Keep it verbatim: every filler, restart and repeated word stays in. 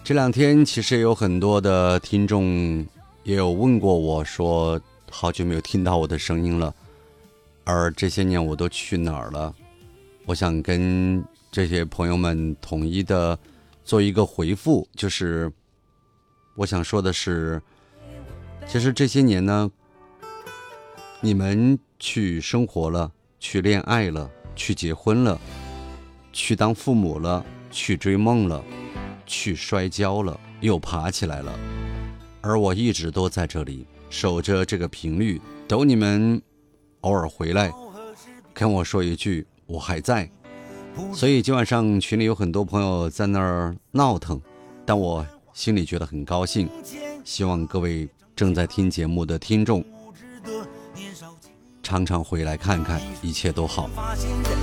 这两天其实也有很多的听众也有问过我说，好久没有听到我的声音了，而这些年我都去哪儿了。我想跟这些朋友们统一的做一个回复，就是我想说的是，其实这些年呢，你们去生活了，去恋爱了，去结婚了，去当父母了，去追梦了，去摔跤了，又爬起来了，而我一直都在这里守着这个频率，等你们偶尔回来跟我说一句我还在。所以今晚上群里有很多朋友在那儿闹腾，但我心里觉得很高兴。希望各位正在听节目的听众常常回来看看，一切都好。